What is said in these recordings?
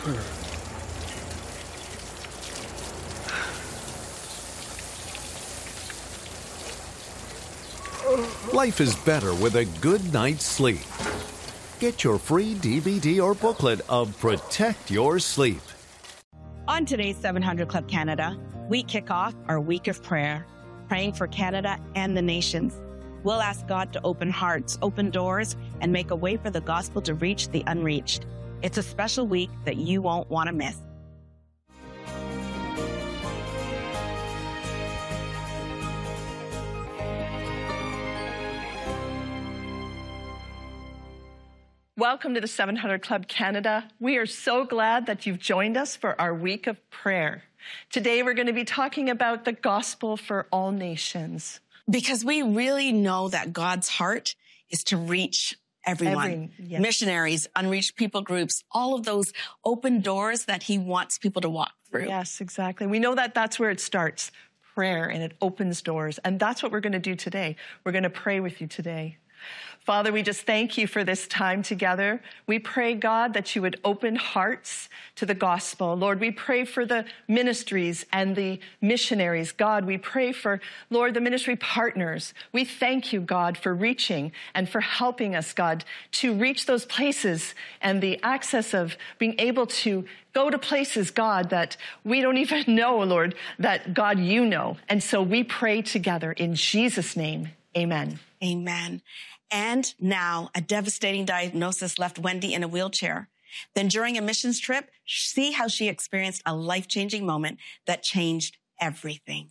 Life is better with a good night's sleep. Get your free DVD or booklet of Protect Your Sleep. On today's 700 Club Canada, we kick off our week of prayer, praying for Canada and the nations. We'll ask God to open hearts, open doors, and make a way for the gospel to reach the unreached. It's a special week that you won't want to miss. Welcome to the 700 Club Canada. We are so glad that you've joined us for our week of prayer. Today we're going to be talking about the gospel for all nations. Because we really know that God's heart is to reach everyone. Yes. Missionaries, unreached people groups, all of those open doors that he wants people to walk through. Yes, exactly. We know that that's where it starts, prayer, and it opens doors. And that's what we're going to do today. We're going to pray with you today. Father, we just thank you for this time together. We pray, God, that you would open hearts to the gospel. Lord, we pray for the ministries and the missionaries. God, we pray for, Lord, the ministry partners. We thank you, God, for reaching and for helping us, God, to reach those places and the access of being able to go to places, God, that we don't even know, Lord, that, God, you know. And so we pray together in Jesus' name. Amen. Amen. And now a devastating diagnosis left Wendy in a wheelchair. Then during a missions trip, see how she experienced a life-changing moment that changed everything.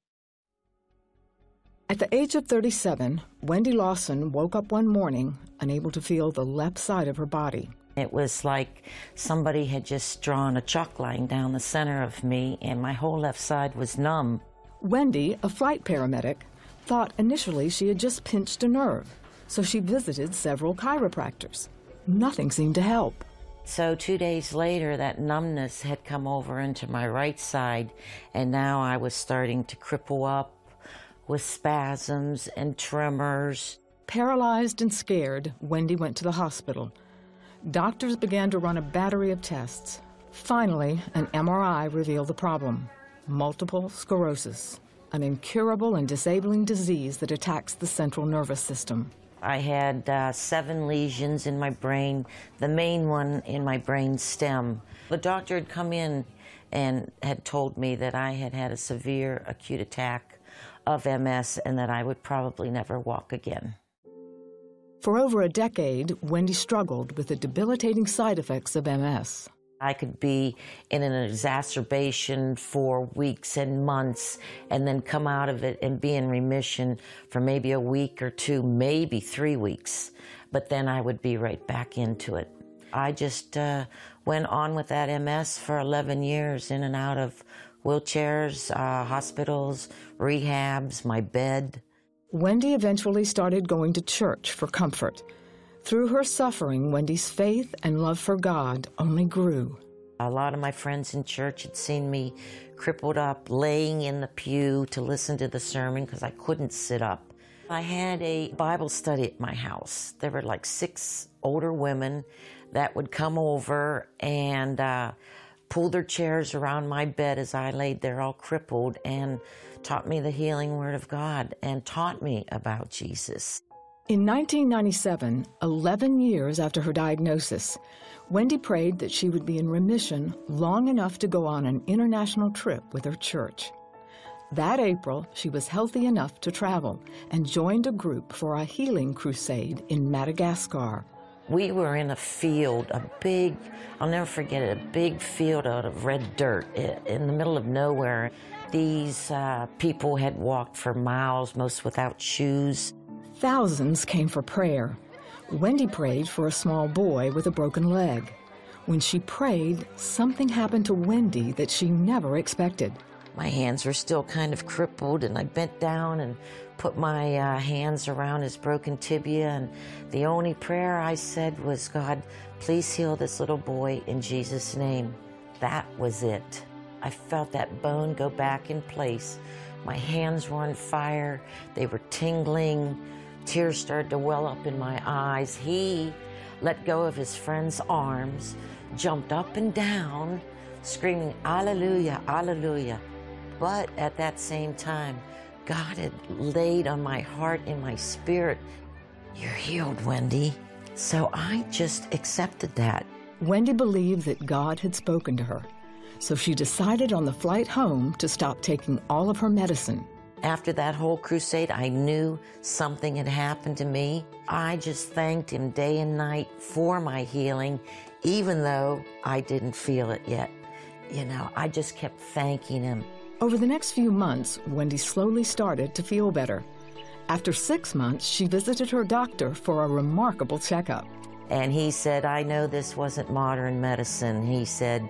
At the age of 37, Wendy Lawson woke up one morning unable to feel the left side of her body. It was like somebody had just drawn a chalk line down the center of me, and my whole left side was numb. Wendy, a flight paramedic, thought initially she had just pinched a nerve, so she visited several chiropractors. Nothing seemed to help. So 2 days later, that numbness had come over into my right side, and now I was starting to cripple up with spasms and tremors. Paralyzed and scared, Wendy went to the hospital. Doctors began to run a battery of tests. Finally, an MRI revealed the problem: multiple sclerosis, an incurable and disabling disease that attacks the central nervous system. I had 7 lesions in my brain, the main one in my brain stem. The doctor had come in and had told me that I had had a severe acute attack of MS and that I would probably never walk again. For over a decade, Wendy struggled with the debilitating side effects of MS. I could be in an exacerbation for weeks and months and then come out of it and be in remission for maybe a week or 2, maybe 3 weeks. But then I would be right back into it. I just went on with that MS for 11 years, in and out of wheelchairs, hospitals, rehabs, my bed. Wendy eventually started going to church for comfort. Through her suffering, Wendy's faith and love for God only grew. A lot of my friends in church had seen me crippled up, laying in the pew to listen to the sermon because I couldn't sit up. I had a Bible study at my house. There were like 6 older women that would come over and pull their chairs around my bed as I laid there all crippled and taught me the healing word of God and taught me about Jesus. In 1997, 11 years after her diagnosis, Wendy prayed that she would be in remission long enough to go on an international trip with her church. That April, she was healthy enough to travel and joined a group for a healing crusade in Madagascar. We were in a field, I'll never forget it, a big field out of red dirt in the middle of nowhere. These people had walked for miles, most without shoes. Thousands came for prayer. Wendy prayed for a small boy with a broken leg. When she prayed, something happened to Wendy that she never expected. My hands were still kind of crippled, and I bent down and put my hands around his broken tibia, and the only prayer I said was, God, please heal this little boy in Jesus' name. That was it. I felt that bone go back in place. My hands were on fire. They were tingling. Tears started to well up in my eyes. He let go of his friend's arms, jumped up and down, screaming, "Alleluia, alleluia." But at that same time, God had laid on my heart and my spirit, "You're healed, Wendy." So I just accepted that. Wendy believed that God had spoken to her, so she decided on the flight home to stop taking all of her medicine. After that whole crusade, I knew something had happened to me. I just thanked him day and night for my healing, even though I didn't feel it yet. You know, I just kept thanking him. Over the next few months, Wendy slowly started to feel better. After 6 months, she visited her doctor for a remarkable checkup. And he said, "I know this wasn't modern medicine." He said,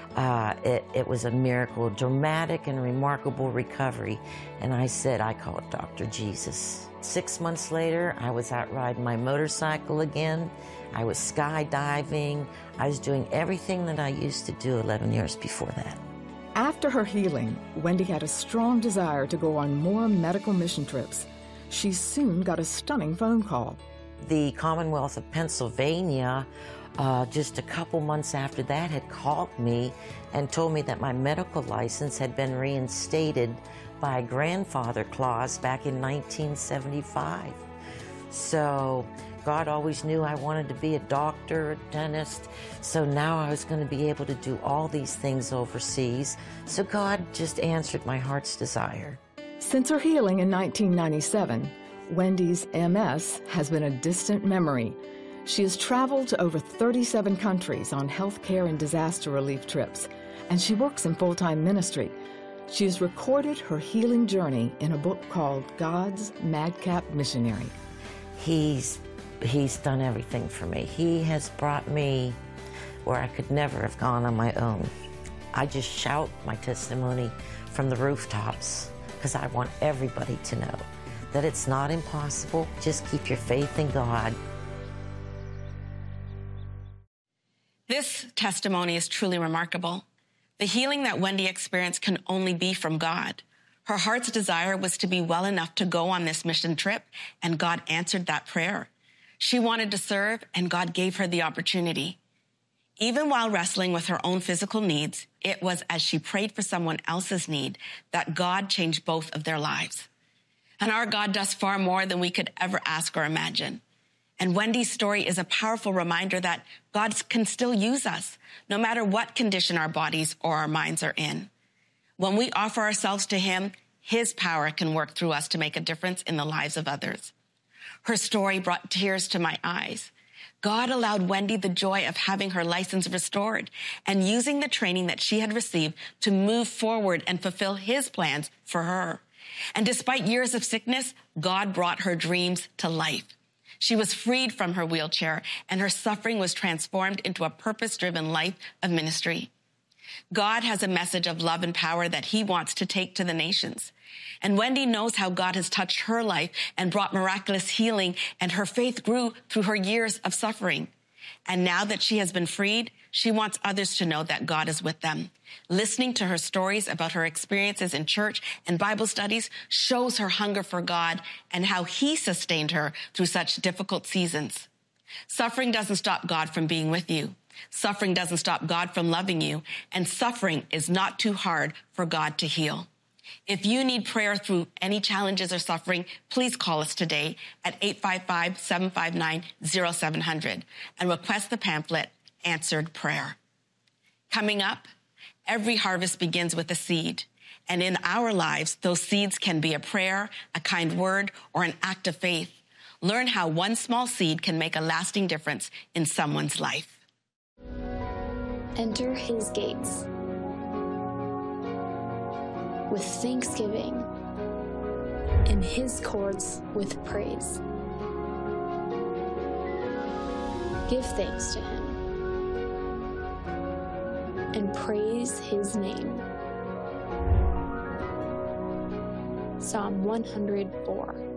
it was a miracle, dramatic and remarkable recovery. And I said, "I call it Dr. Jesus." 6 months later, I was out riding my motorcycle again. I was skydiving. I was doing everything that I used to do 11 years before that. After her healing, Wendy had a strong desire to go on more medical mission trips. She soon got a stunning phone call. The Commonwealth of Pennsylvania, just a couple months after that, had called me and told me that my medical license had been reinstated by a grandfather clause back in 1975. So God always knew I wanted to be a doctor, a dentist, so now I was going to be able to do all these things overseas. So God just answered my heart's desire. Since her healing in 1997, Wendy's MS has been a distant memory. She has traveled to over 37 countries on healthcare and disaster relief trips, and she works in full-time ministry. She has recorded her healing journey in a book called God's Madcap Missionary. He's done everything for me. He has brought me where I could never have gone on my own. I just shout my testimony from the rooftops because I want everybody to know that it's not impossible. Just keep your faith in God. This testimony is truly remarkable. The healing that Wendy experienced can only be from God. Her heart's desire was to be well enough to go on this mission trip, and God answered that prayer. She wanted to serve, and God gave her the opportunity. Even while wrestling with her own physical needs, it was as she prayed for someone else's need that God changed both of their lives. And our God does far more than we could ever ask or imagine. And Wendy's story is a powerful reminder that God can still use us, no matter what condition our bodies or our minds are in. When we offer ourselves to Him, His power can work through us to make a difference in the lives of others. Her story brought tears to my eyes. God allowed Wendy the joy of having her license restored and using the training that she had received to move forward and fulfill His plans for her. And despite years of sickness, God brought her dreams to life. She was freed from her wheelchair, and her suffering was transformed into a purpose-driven life of ministry. God has a message of love and power that He wants to take to the nations. And Wendy knows how God has touched her life and brought miraculous healing, and her faith grew through her years of suffering. And now that she has been freed, she wants others to know that God is with them. Listening to her stories about her experiences in church and Bible studies shows her hunger for God and how He sustained her through such difficult seasons. Suffering doesn't stop God from being with you. Suffering doesn't stop God from loving you. And suffering is not too hard for God to heal. If you need prayer through any challenges or suffering, please call us today at 855-759-0700 and request the pamphlet, Answered Prayer. Coming up, every harvest begins with a seed. And in our lives, those seeds can be a prayer, a kind word, or an act of faith. Learn how one small seed can make a lasting difference in someone's life. Enter His gates with thanksgiving and His courts with praise. Give thanks to Him and praise His name. Psalm 104.